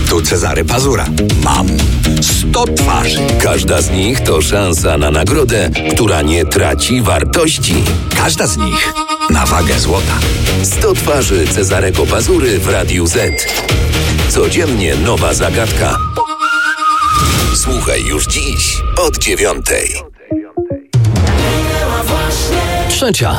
Tu Cezary Pazura. Mam 100 twarzy. Każda z nich to szansa na nagrodę, która nie traci wartości. Każda z nich na wagę złota. 100 twarzy Cezarego Pazury w Radiu Z. Codziennie nowa zagadka. Słuchaj już dziś od 9:00. 3:00.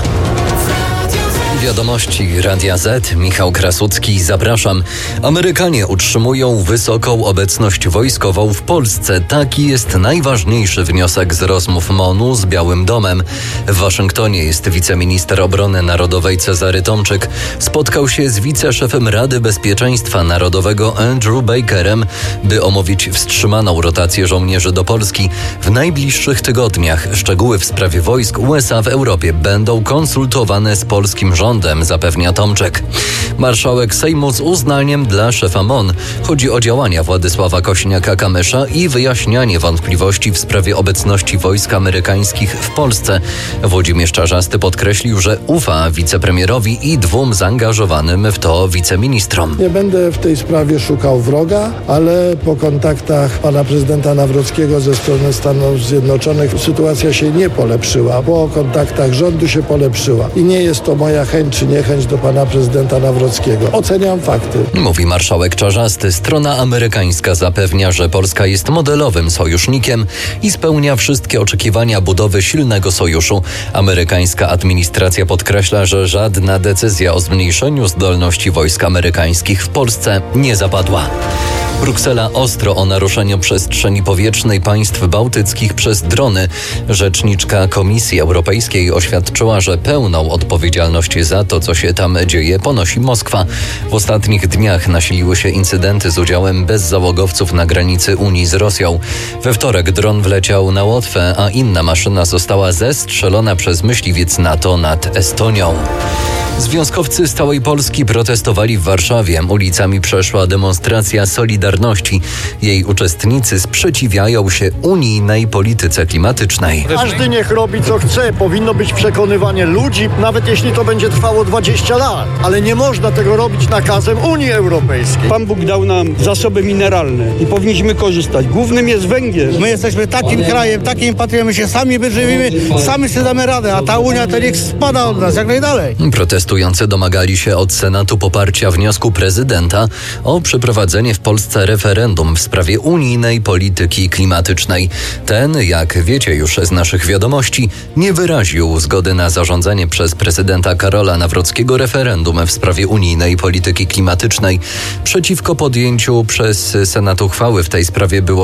Wiadomości Radia Z. Michał Krasucki, zapraszam. Amerykanie utrzymują wysoką obecność wojskową w Polsce. Taki jest najważniejszy wniosek z rozmów MON-u z Białym Domem. W Waszyngtonie jest wiceminister obrony narodowej Cezary Tomczyk. Spotkał się z wiceszefem Rady Bezpieczeństwa Narodowego Andrew Bakerem, by omówić wstrzymaną rotację żołnierzy do Polski. W najbliższych tygodniach szczegóły w sprawie wojsk USA w Europie będą konsultowane z polskim rządem, zapewnia Tomczyk. Marszałek Sejmu z uznaniem dla szefa MON. Chodzi o działania Władysława Kosiniaka-Kamysza i wyjaśnianie wątpliwości w sprawie obecności wojsk amerykańskich w Polsce. Włodzimierz Czarzasty podkreślił, że ufa wicepremierowi i 2 zaangażowanym w to wiceministrom. Nie będę w tej sprawie szukał wroga, ale po kontaktach pana prezydenta Nawrockiego ze strony Stanów Zjednoczonych sytuacja się nie polepszyła. Po kontaktach rządu się polepszyła. I nie jest to moja chęć czy niechęć do pana prezydenta Nawrockiego. Oceniam fakty. Mówi marszałek Czarzasty. Strona amerykańska zapewnia, że Polska jest modelowym sojusznikiem i spełnia wszystkie oczekiwania budowy silnego sojuszu. Amerykańska administracja podkreśla, że żadna decyzja o zmniejszeniu zdolności wojsk amerykańskich w Polsce nie zapadła. Bruksela ostro o naruszeniu przestrzeni powietrznej państw bałtyckich przez drony. Rzeczniczka Komisji Europejskiej oświadczyła, że pełną odpowiedzialność za to, co się tam dzieje, ponosi Moskwa. W ostatnich dniach nasiliły się incydenty z udziałem bezzałogowców na granicy Unii z Rosją. We wtorek dron wleciał na Łotwę, a inna maszyna została zestrzelona przez myśliwiec NATO nad Estonią. Związkowcy z całej Polski protestowali w Warszawie. Ulicami przeszła demonstracja Solidarności. Jej uczestnicy sprzeciwiają się unijnej polityce klimatycznej. Każdy niech robi co chce. Powinno być przekonywanie ludzi, nawet jeśli to będzie trwało 20 lat. Ale nie można tego robić nakazem Unii Europejskiej. Pan Bóg dał nam zasoby mineralne i powinniśmy korzystać. Głównym jest węgiel. My jesteśmy takim krajem, takim patriotem, my się sami wyżywimy, sami sobie damy radę, a ta Unia to niech spada od nas jak najdalej. Protestujący domagali się od Senatu poparcia wniosku prezydenta o przeprowadzenie w Polsce referendum w sprawie unijnej polityki klimatycznej. Ten, jak wiecie już z naszych wiadomości, nie wyraził zgody na zarządzanie przez prezydenta Karola Nawrockiego referendum w sprawie unijnej polityki klimatycznej. Przeciwko podjęciu przez Senat uchwały w tej sprawie było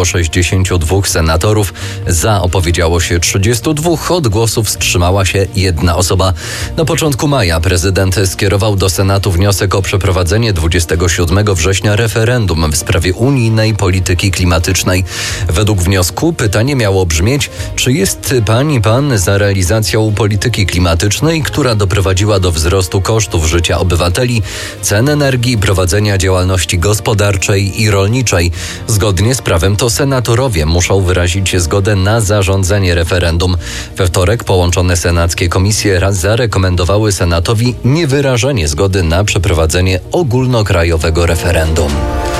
62 senatorów. Za opowiedziało się 32, od głosu wstrzymała się 1 osoba. Na początku maja prezydent skierował do Senatu wniosek o przeprowadzenie 27 września referendum w sprawie unijnej polityki klimatycznej. Według wniosku pytanie miało brzmieć, czy jest pan za realizacją polityki klimatycznej, która doprowadziła do wzrostu kosztów życia obywateli, cen energii, prowadzenia działalności gospodarczej i rolniczej. Zgodnie z prawem to senatorowie muszą wyrazić zgodę na zarządzenie referendum. We wtorek połączone senackie komisje zarekomendowały Senatowi niewyrażenie zgody na przeprowadzenie ogólnokrajowego referendum.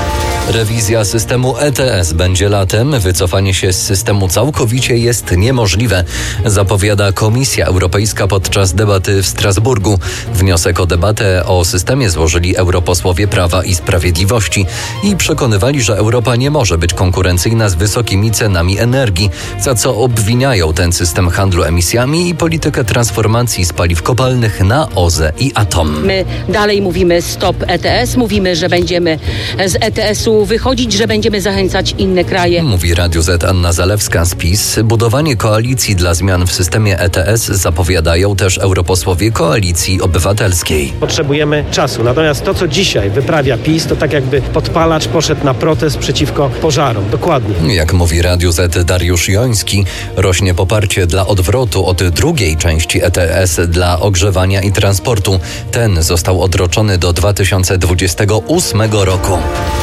Rewizja systemu ETS będzie latem. Wycofanie się z systemu całkowicie jest niemożliwe, zapowiada Komisja Europejska podczas debaty w Strasburgu. Wniosek o debatę o systemie złożyli europosłowie Prawa i Sprawiedliwości i przekonywali, że Europa nie może być konkurencyjna z wysokimi cenami energii, za co obwiniają ten system handlu emisjami i politykę transformacji z paliw kopalnych na OZE i atom. My dalej mówimy stop ETS, mówimy, że będziemy z ETS-u wychodzić, że będziemy zachęcać inne kraje. Mówi Radiu Z Anna Zalewska z PiS. Budowanie koalicji dla zmian w systemie ETS zapowiadają też europosłowie Koalicji Obywatelskiej. Potrzebujemy czasu. Natomiast to, co dzisiaj wyprawia PiS, to tak jakby podpalacz poszedł na protest przeciwko pożarom. Dokładnie. Jak mówi Radiu Z Dariusz Joński, rośnie poparcie dla odwrotu od drugiej części ETS dla ogrzewania i transportu. Ten został odroczony do 2028 roku.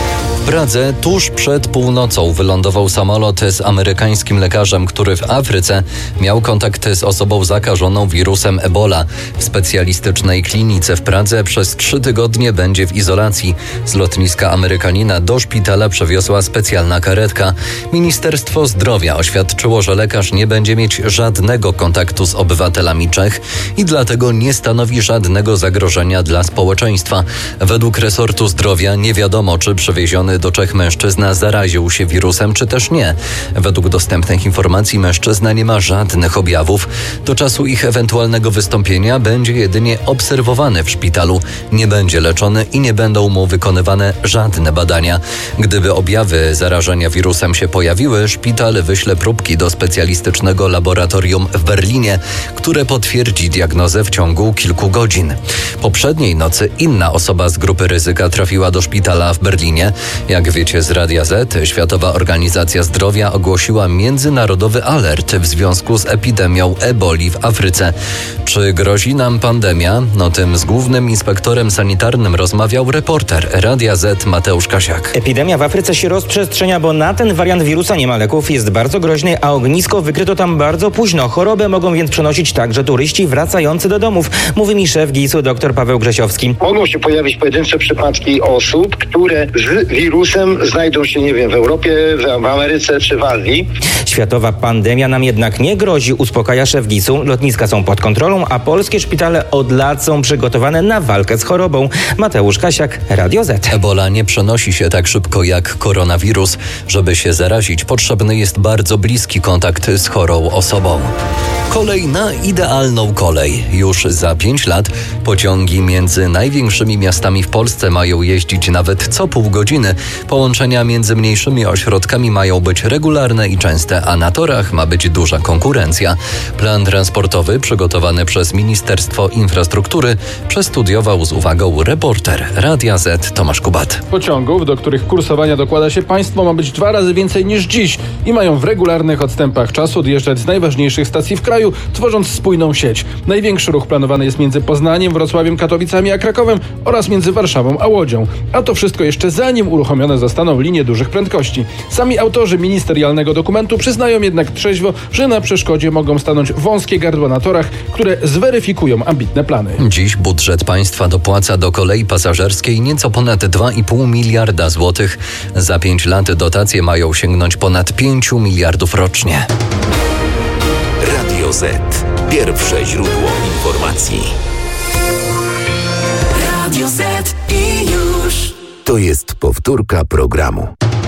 Pradze tuż przed północą wylądował samolot z amerykańskim lekarzem, który w Afryce miał kontakt z osobą zakażoną wirusem Ebola. W specjalistycznej klinice w Pradze przez 3 tygodnie będzie w izolacji. Z lotniska Amerykanina do szpitala przewiozła specjalna karetka. Ministerstwo Zdrowia oświadczyło, że lekarz nie będzie mieć żadnego kontaktu z obywatelami Czech i dlatego nie stanowi żadnego zagrożenia dla społeczeństwa. Według resortu zdrowia nie wiadomo, czy przewieziony do Czech mężczyzna zaraził się wirusem, czy też nie. Według dostępnych informacji mężczyzna nie ma żadnych objawów. Do czasu ich ewentualnego wystąpienia będzie jedynie obserwowany w szpitalu. Nie będzie leczony i nie będą mu wykonywane żadne badania. Gdyby objawy zarażenia wirusem się pojawiły, szpital wyśle próbki do specjalistycznego laboratorium w Berlinie, które potwierdzi diagnozę w ciągu kilku godzin. Poprzedniej nocy inna osoba z grupy ryzyka trafiła do szpitala w Berlinie. Jak wiecie z Radia Z, Światowa Organizacja Zdrowia ogłosiła międzynarodowy alert w związku z epidemią eboli w Afryce. Czy grozi nam pandemia? O tym z głównym inspektorem sanitarnym rozmawiał reporter Radia Z Mateusz Kasiak. Epidemia w Afryce się rozprzestrzenia, bo na ten wariant wirusa nie ma leków, jest bardzo groźny, a ognisko wykryto tam bardzo późno. Chorobę mogą więc przenosić także turyści wracający do domów, mówi mi szef GIS-u dr Paweł Grzesiowski. Mogą się pojawić pojedyncze przypadki osób, które z wirusem znajdą się, nie wiem, w Europie, w Ameryce czy w Azji. Światowa pandemia nam jednak nie grozi, uspokaja szef GIS-u. Lotniska są pod kontrolą, a polskie szpitale od lat są przygotowane na walkę z chorobą. Mateusz Kasiak, Radio Z. Ebola nie przenosi się tak szybko jak koronawirus. Żeby się zarazić, potrzebny jest bardzo bliski kontakt z chorą osobą. Kolej na idealną kolej. Już za 5 lat pociągi między największymi miastami w Polsce mają jeździć nawet co pół godziny. Połączenia między mniejszymi ośrodkami mają być regularne i częste, a na torach ma być duża konkurencja. Plan transportowy przygotowany przez Ministerstwo Infrastruktury przestudiował z uwagą reporter Radia Z Tomasz Kubat. Pociągów, do których kursowania dokłada się państwo, ma być 2 razy więcej niż dziś i mają w regularnych odstępach czasu odjeżdżać z najważniejszych stacji w kraju, tworząc spójną sieć. Największy ruch planowany jest między Poznaniem, Wrocławiem, Katowicami a Krakowem oraz między Warszawą a Łodzią. A to wszystko jeszcze zanim uruchomione zostaną linie dużych prędkości. Sami autorzy ministerialnego dokumentu przyznają jednak trzeźwo, że na przeszkodzie mogą stanąć wąskie gardła na torach, które zweryfikują ambitne plany. Dziś budżet państwa dopłaca do kolei pasażerskiej nieco ponad 2,5 miliarda złotych. Za 5 lat dotacje mają sięgnąć ponad 5 miliardów rocznie. Radio Z. Pierwsze źródło informacji. Radio Z i już. To jest powtórka programu.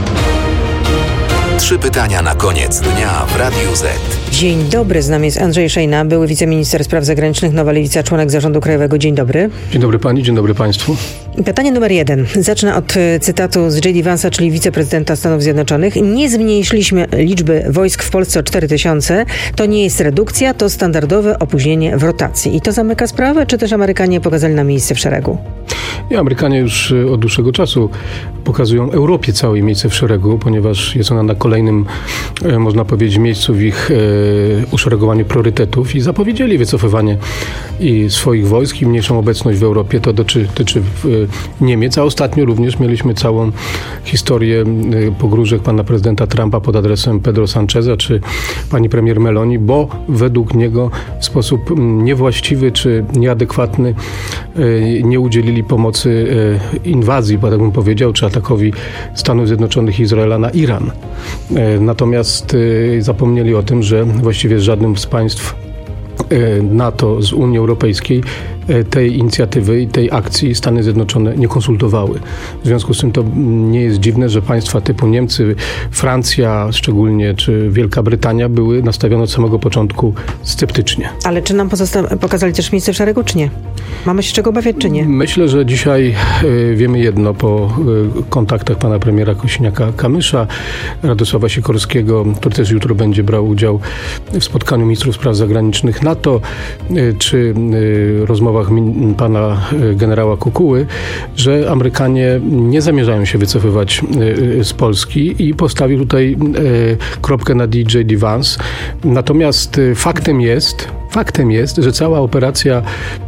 3 pytania na koniec dnia w Radiu Z. Dzień dobry, z nami jest Andrzej Szejna, były wiceminister spraw zagranicznych, Nowa Lewica, członek Zarządu Krajowego. Dzień dobry. Dzień dobry pani, dzień dobry państwu. Pytanie numer 1. Zacznę od cytatu z J.D. Vance'a, czyli wiceprezydenta Stanów Zjednoczonych. Nie zmniejszyliśmy liczby wojsk w Polsce o 4000. To nie jest redukcja, to standardowe opóźnienie w rotacji. I to zamyka sprawę, czy też Amerykanie pokazali nam miejsce w szeregu? I Amerykanie już od dłuższego czasu pokazują Europie całe miejsce w szeregu, ponieważ jest ona na kolejnym, można powiedzieć, miejscu w ich uszeregowaniu priorytetów i zapowiedzieli wycofywanie i swoich wojsk i mniejszą obecność w Europie. To dotyczy Niemiec, a ostatnio również mieliśmy całą historię pogróżek pana prezydenta Trumpa pod adresem Pedro Sancheza czy pani premier Meloni, bo według niego w sposób niewłaściwy czy nieadekwatny nie udzielili pomocy inwazji, tak bym powiedział, czy atakowi Stanów Zjednoczonych i Izraela na Iran. Natomiast zapomnieli o tym, że właściwie z żadnym z państw NATO, z Unii Europejskiej tej inicjatywy i tej akcji Stany Zjednoczone nie konsultowały. W związku z tym to nie jest dziwne, że państwa typu Niemcy, Francja szczególnie, czy Wielka Brytania były nastawione od samego początku sceptycznie. Ale czy nam pokazali też miejsce w szeregu, czy nie? Mamy się czego obawiać, czy nie? Myślę, że dzisiaj wiemy jedno po kontaktach pana premiera Kosiniaka-Kamysza, Radosława Sikorskiego, który też jutro będzie brał udział w spotkaniu ministrów spraw zagranicznych NATO, czy rozmowach pana generała Kukuły, że Amerykanie nie zamierzają się wycofywać z Polski i postawił tutaj kropkę na J.D. Vance. Natomiast faktem jest, faktem jest, że cała operacja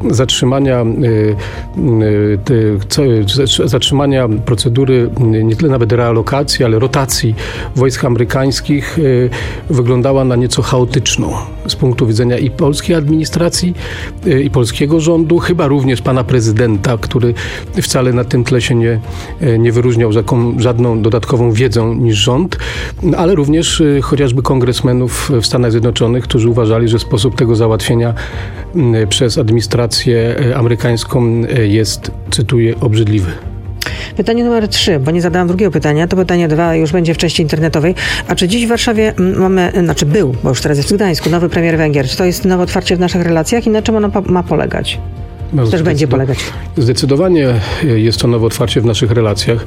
zatrzymania procedury nie tyle nawet realokacji, ale rotacji wojsk amerykańskich wyglądała na nieco chaotyczną z punktu widzenia i polskiej administracji, i polskiego rządu, chyba również pana prezydenta, który wcale na tym tle się nie wyróżniał żadną dodatkową wiedzą niż rząd, ale również chociażby kongresmenów w Stanach Zjednoczonych, którzy uważali, że sposób tego załatwienia przez administrację amerykańską jest, cytuję, obrzydliwy. Pytanie numer 3, bo nie zadałam drugiego pytania, to pytanie 2 już będzie w części internetowej. A czy dziś w Warszawie był, bo już teraz jest w Gdańsku, nowy premier Węgier? Czy to jest nowe otwarcie w naszych relacjach i na czym ono ma polegać? Też będzie polegać. Zdecydowanie jest to nowe otwarcie w naszych relacjach,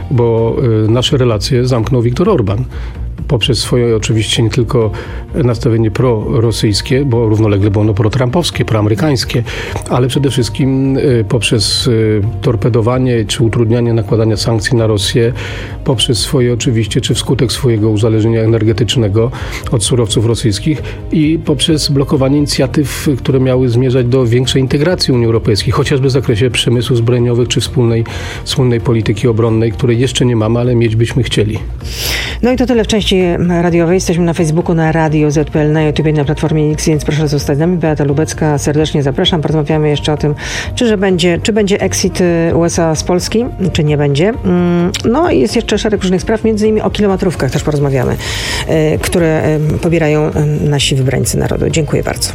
bo nasze relacje zamknął Viktor Orban. Poprzez swoje oczywiście nie tylko nastawienie prorosyjskie, bo równolegle było ono pro-trumpowskie, proamerykańskie, ale przede wszystkim poprzez torpedowanie czy utrudnianie nakładania sankcji na Rosję, poprzez swoje oczywiście, czy wskutek swojego uzależnienia energetycznego od surowców rosyjskich i poprzez blokowanie inicjatyw, które miały zmierzać do większej integracji Unii Europejskiej, chociażby w zakresie przemysłów zbrojeniowych czy wspólnej polityki obronnej, której jeszcze nie mamy, ale mieć byśmy chcieli. No i to tyle w części radiowej. Jesteśmy na Facebooku, na Radio Z.pl, na YouTube, na Platformie X, więc proszę zostać z nami. Beata Lubecka, serdecznie zapraszam. Porozmawiamy jeszcze o tym, czy będzie exit USA z Polski, czy nie będzie. No i jest jeszcze szereg różnych spraw, między innymi o kilometrówkach też porozmawiamy, które pobierają nasi wybrańcy narodu. Dziękuję bardzo.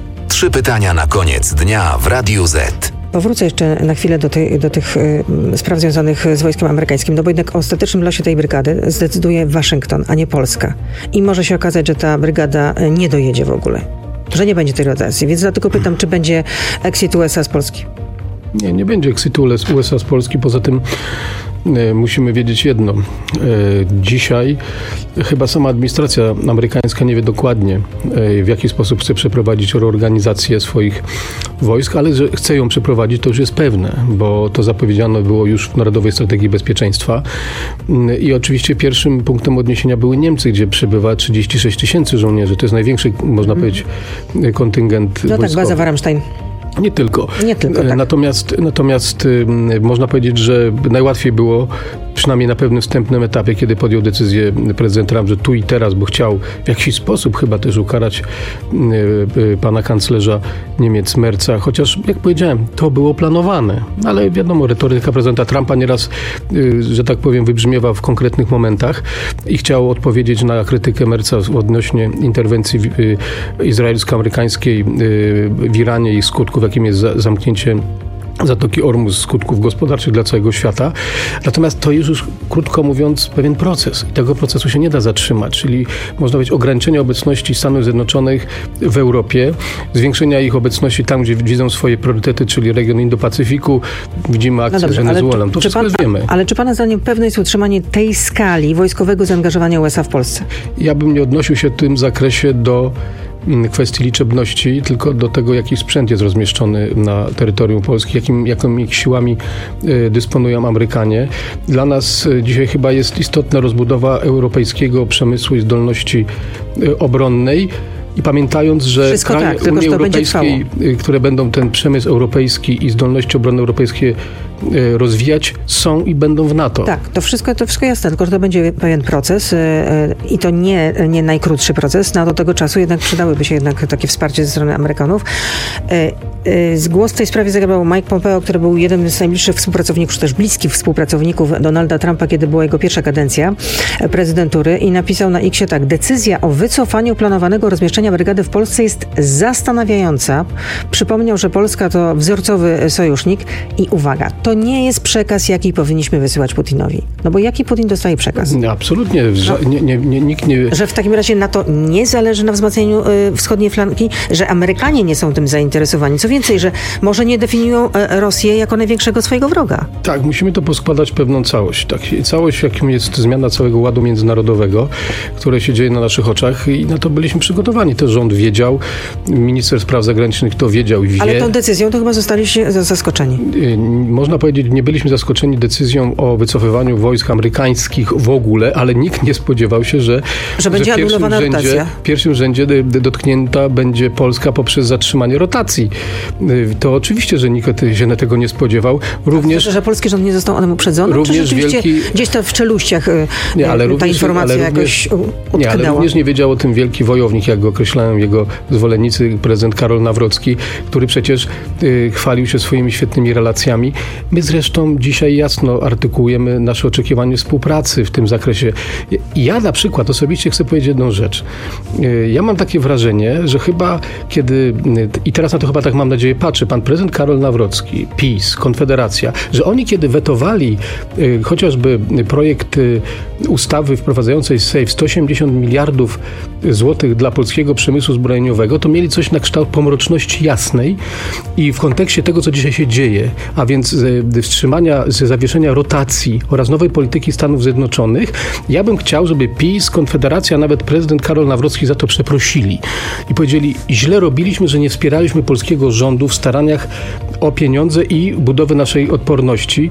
3 pytania na koniec dnia w Radiu Z. Powrócę jeszcze na chwilę do tych spraw związanych z wojskiem amerykańskim, no bo jednak o ostatecznym losie tej brygady zdecyduje Waszyngton, a nie Polska. I może się okazać, że ta brygada nie dojedzie w ogóle, że nie będzie tej rotacji. Więc dlatego pytam, czy będzie exit USA z Polski? Nie będzie exitu USA z Polski. Poza tym musimy wiedzieć jedno. Dzisiaj chyba sama administracja amerykańska nie wie dokładnie, w jaki sposób chce przeprowadzić reorganizację swoich wojsk, ale że chce ją przeprowadzić, to już jest pewne, bo to zapowiedziano było już w Narodowej Strategii Bezpieczeństwa. I oczywiście pierwszym punktem odniesienia były Niemcy, gdzie przebywa 36 000 żołnierzy. To jest największy, można powiedzieć, kontyngent wojskowy. Tak, baza Ramstein. Nie tylko. Tak. Natomiast można powiedzieć, że najłatwiej było, przynajmniej na pewnym wstępnym etapie, kiedy podjął decyzję prezydent Trump, że tu i teraz, bo chciał w jakiś sposób chyba też ukarać pana kanclerza Niemiec Merza, chociaż jak powiedziałem, to było planowane. Ale wiadomo, retoryka prezydenta Trumpa nieraz, że tak powiem, wybrzmiewa w konkretnych momentach i chciał odpowiedzieć na krytykę Merza odnośnie interwencji izraelsko-amerykańskiej w Iranie i skutków, jakim jest zamknięcie Zatoki Ormus, skutków gospodarczych dla całego świata. Natomiast to jest już, krótko mówiąc, pewien proces. I tego procesu się nie da zatrzymać. Czyli można powiedzieć ograniczenie obecności Stanów Zjednoczonych w Europie, zwiększenia ich obecności tam, gdzie widzą swoje priorytety, czyli region Indo-Pacyfiku. Widzimy akcję z Wenezuelą. To wszystko już wiemy. Ale czy pana zdaniem pewne jest utrzymanie tej skali wojskowego zaangażowania USA w Polsce? Ja bym nie odnosił się w tym zakresie do kwestii liczebności, tylko do tego, jaki sprzęt jest rozmieszczony na terytorium Polski, jakimi siłami dysponują Amerykanie. Dla nas dzisiaj chyba jest istotna rozbudowa europejskiego przemysłu i zdolności obronnej. I pamiętając, że kraje Unii Europejskiej, które będą ten przemysł europejski i zdolności obronne europejskie rozwijać, są i będą w NATO. Tak, to wszystko jasne, tylko że to będzie pewien proces i to nie najkrótszy proces. Do tego czasu jednak przydałyby się jednak takie wsparcie ze strony Amerykanów. Głos w tej sprawie zabrał Mike Pompeo, który był jednym z najbliższych współpracowników, czy też bliskich współpracowników Donalda Trumpa, kiedy była jego pierwsza kadencja prezydentury i napisał na X-ie tak: decyzja o wycofaniu planowanego rozmieszczenia brygady w Polsce jest zastanawiająca. Przypomniał, że Polska to wzorcowy sojusznik i uwaga, to nie jest przekaz, jaki powinniśmy wysyłać Putinowi. No bo jaki Putin dostaje przekaz? Nie, absolutnie. Nikt nie... Że w takim razie NATO nie zależy na wzmacnianiu wschodniej flanki, że Amerykanie nie są tym zainteresowani. Co więcej, że może nie definiują Rosję jako największego swojego wroga. Tak, musimy to poskładać pewną całość. Tak, całość, jakim jest zmiana całego ładu międzynarodowego, które się dzieje na naszych oczach i na to byliśmy przygotowani. Też rząd wiedział, minister spraw zagranicznych to wiedział i wie. Ale tą decyzją to chyba zostaliście zaskoczeni. Można można powiedzieć, nie byliśmy zaskoczeni decyzją o wycofywaniu wojsk amerykańskich w ogóle, ale nikt nie spodziewał się, że będzie anulowana rotacja. W pierwszym rzędzie dotknięta będzie Polska poprzez zatrzymanie rotacji. To oczywiście, że nikt się tego nie spodziewał. Również, że polski rząd nie został on uprzedzony? Czy rzeczywiście gdzieś to w czeluściach ta informacja jakoś utknęła? Nie, ale również nie wiedział o tym wielki wojownik, jak go określają jego zwolennicy, prezydent Karol Nawrocki, który przecież chwalił się swoimi świetnymi relacjami. My zresztą dzisiaj jasno artykułujemy nasze oczekiwanie współpracy w tym zakresie. Ja na przykład osobiście chcę powiedzieć jedną rzecz. Ja mam takie wrażenie, że chyba i teraz na to chyba tak mam nadzieję patrzy, pan prezydent Karol Nawrocki, PiS, Konfederacja, że oni kiedy wetowali chociażby projekt ustawy wprowadzającej SAFE 180 miliardów złotych dla polskiego przemysłu zbrojeniowego, to mieli coś na kształt pomroczności jasnej i w kontekście tego, co dzisiaj się dzieje, a więc zawieszenia rotacji oraz nowej polityki Stanów Zjednoczonych, ja bym chciał, żeby PiS, Konfederacja, nawet prezydent Karol Nawrocki za to przeprosili i powiedzieli, źle robiliśmy, że nie wspieraliśmy polskiego rządu w staraniach o pieniądze i budowę naszej odporności.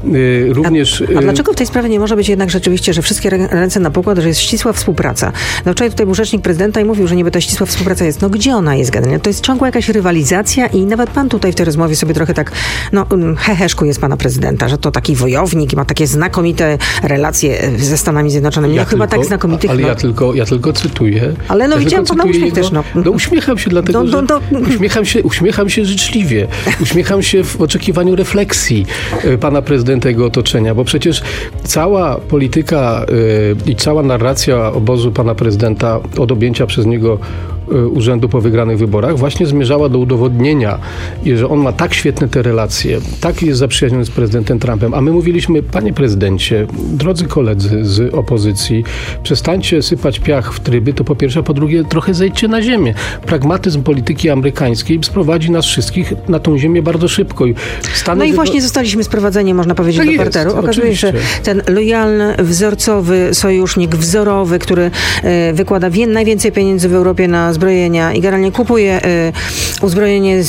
A dlaczego w tej sprawie nie może być jednak rzeczywiście, że wszystkie ręce na pokład, że jest ścisła współpraca? No wczoraj tutaj był rzecznik prezydenta i mówił, że niby ta ścisła współpraca jest. No gdzie ona jest generalnie? To jest ciągła jakaś rywalizacja i nawet pan tutaj w tej rozmowie sobie trochę tak, heheszku jest pana prezydenta, że to taki wojownik i ma takie znakomite relacje ze Stanami Zjednoczonymi. Tak znakomitych. Ale ja tylko cytuję. Ale widziałam pana uśmiech też. Uśmiecham się dlatego, że uśmiecham się życzliwie. Uśmiecham się w oczekiwaniu refleksji pana prezydenta i jego otoczenia, bo przecież cała polityka i cała narracja obozu pana prezydenta od objęcia przez niego urzędu po wygranych wyborach właśnie zmierzała do udowodnienia, że on ma tak świetne te relacje, tak jest zaprzyjaźniony z prezydentem Trumpem, a my mówiliśmy, panie prezydencie, drodzy koledzy z opozycji, przestańcie sypać piach w tryby, to po pierwsze, a po drugie trochę zejdźcie na ziemię. Pragmatyzm polityki amerykańskiej sprowadzi nas wszystkich na tą ziemię bardzo szybko. Właśnie zostaliśmy sprowadzeni, można powiedzieć, do parteru. Okazuje się, że ten lojalny, wzorcowy sojusznik, wzorowy, który wykłada najwięcej pieniędzy w Europie na zbrojenia i generalnie kupuje uzbrojenie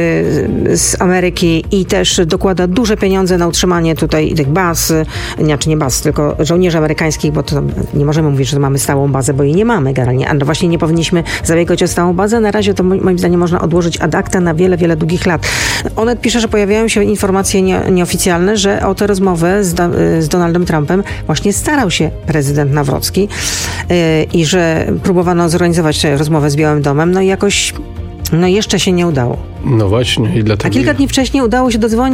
z Ameryki i też dokłada duże pieniądze na utrzymanie tutaj tych baz, nie baz, tylko żołnierzy amerykańskich, bo to nie możemy mówić, że mamy stałą bazę, bo jej nie mamy generalnie, a właśnie nie powinniśmy zabiegać o stałą bazę. Na razie to moim zdaniem można odłożyć ad acta na wiele, wiele długich lat. Onet pisze, że pojawiają się informacje nieoficjalne, że o tę rozmowę z Donaldem Trumpem właśnie starał się prezydent Nawrocki i że próbowano zorganizować rozmowę z Białym Domem, i jakoś jeszcze się nie udało. No właśnie. I dlatego... A kilka dni wcześniej udało się dodzwonić